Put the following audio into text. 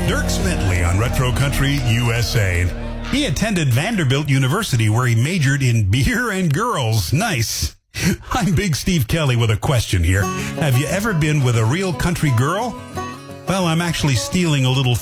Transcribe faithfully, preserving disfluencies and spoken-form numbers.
Dirk Bentley on Retro Country U S A. He attended Vanderbilt University where he majored in beer and girls. Nice. I'm Big Steve Kelly with a question here. Have you ever been with a real country girl? Well, I'm actually stealing a little